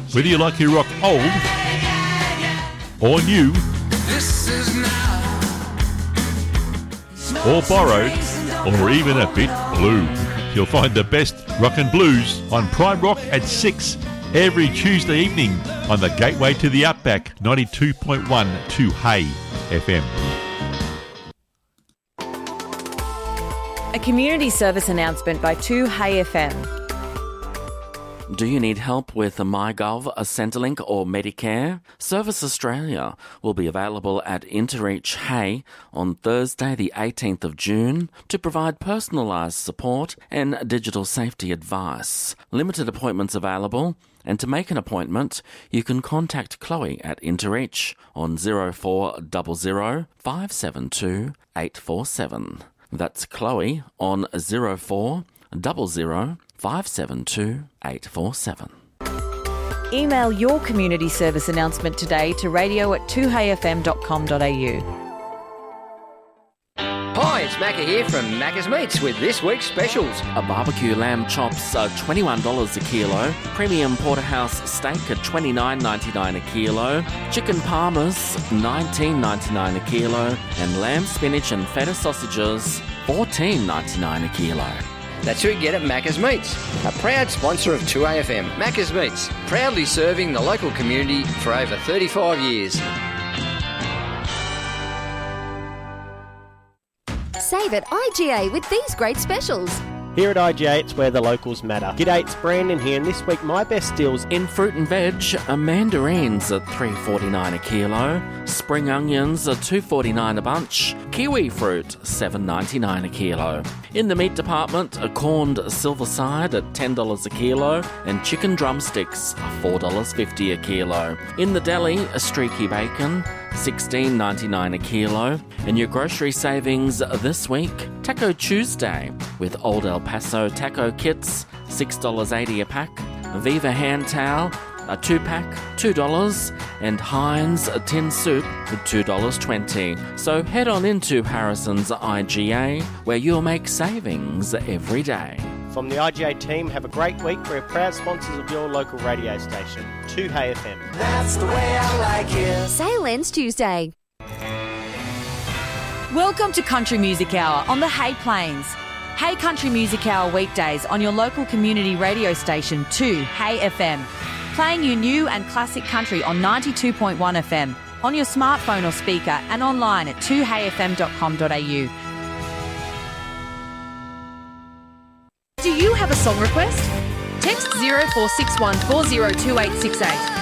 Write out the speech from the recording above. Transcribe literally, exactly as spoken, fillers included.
Whether you like your rock old or new, or borrowed, or even a bit blue, you'll find the best rock and blues on Prime Rock at six every Tuesday evening on the gateway to the Outback, ninety-two point one two Hay F M. A community service announcement by two Hay F M. Do you need help with MyGov, Centrelink or Medicare? Service Australia will be available at Interreach Hay on Thursday the eighteenth of June to provide personalised support and digital safety advice. Limited appointments available, and to make an appointment you can contact Chloe at Interreach on zero four zero zero five seven two eight four seven. That's Chloe on zero four zero zero five seven two eight four seven. Email your community service announcement today to radio at two hay f m dot com dot a u. Hi, it's Macca here from Macca's Meats with this week's specials. A barbecue lamb chops are twenty-one dollars a kilo, premium porterhouse steak at twenty-nine ninety-nine a kilo, chicken parmas nineteen ninety-nine a kilo, and lamb spinach and feta sausages fourteen ninety-nine a kilo. That's who you get at Macca's Meats, a proud sponsor of two A F M. Macca's Meats, proudly serving the local community for over thirty-five years. Save at I G A with these great specials. Here at I G A, it's where the locals matter. G'day, it's Brandon here, and this week my best deals in fruit and veg are mandarins at three forty-nine a kilo, spring onions are two forty-nine a bunch, kiwi fruit seven ninety-nine a kilo. In the meat department, a corned silver side at ten dollars a kilo, and chicken drumsticks are four dollars fifty a kilo. In the deli, a streaky bacon sixteen ninety-nine a kilo, and your grocery savings this week, Taco Tuesday with Old El Paso taco kits, six dollars eighty a pack, Viva hand towel, a two-pack, two dollars, and Heinz a tin soup for two dollars twenty. So head on into Harrison's I G A, where you'll make savings every day. From the I G A team, have a great week. We're proud sponsors of your local radio station, two Hay F M. That's the way I like it. Sale ends Tuesday. Welcome to Country Music Hour on the Hay Plains. Hay Country Music Hour weekdays on your local community radio station, two Hay F M. Playing you new and classic country on ninety-two point one F M, on your smartphone or speaker, and online at two hay f m dot com dot a u. Do you have a song request? Text zero four six one four zero two eight six eight